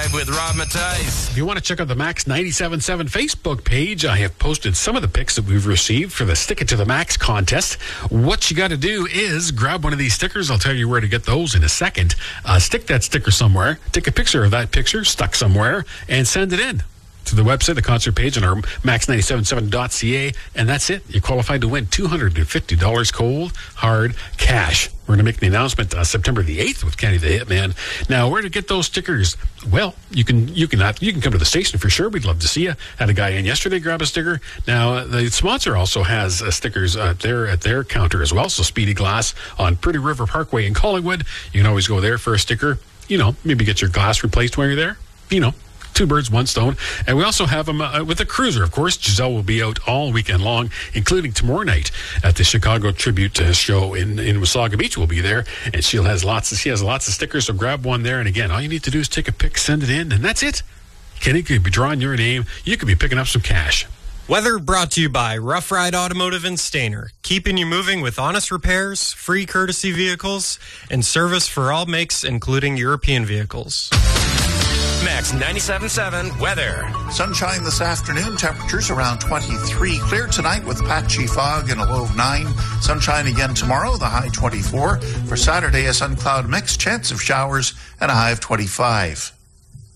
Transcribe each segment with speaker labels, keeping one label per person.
Speaker 1: Drive with Rob Matthijs.
Speaker 2: If you want to check out the Max 97.7 Facebook page, I have posted some of the pics that we've received for the Stick It to the Max contest. What you got to do is grab one of these stickers. I'll tell you where to get those in a second. Stick that sticker somewhere. Take a picture of that picture stuck somewhere and send it in to the website, the concert page on our max977.ca, and that's it. You're qualified to win $250 cold, hard cash. We're going to make the announcement September the 8th with Kenny the Hitman. Now, where to get those stickers? Well, you can come to the station for sure. We'd love to see you. Had a guy in yesterday grab a sticker. Now, the sponsor also has stickers there at their counter as well. So Speedy Glass on Pretty River Parkway in Collingwood. You can always go there for a sticker. Maybe get your glass replaced while you're there. Two birds, one stone. And we also have them with a cruiser, of course. Giselle will be out all weekend long, including tomorrow night at the Chicago Tribute show in Wasaga Beach. We'll be there, and she has lots of stickers, so grab one there. And again, all you need to do is take a pic, send it in, and that's it. Kenny could be drawing your name. You could be picking up some cash.
Speaker 3: Weather brought to you by Rough Ride Automotive in Stayner, keeping you moving with honest repairs, free courtesy vehicles, and service for all makes, including European vehicles.
Speaker 1: Max 97.7 weather.
Speaker 4: Sunshine this afternoon. Temperatures around 23. Clear tonight with patchy fog and a low of 9. Sunshine again tomorrow, the high 24. For Saturday, a sun cloud mix, chance of showers, and a high of 25.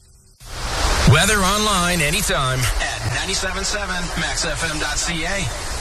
Speaker 1: Weather online anytime at 97.7maxfm.ca.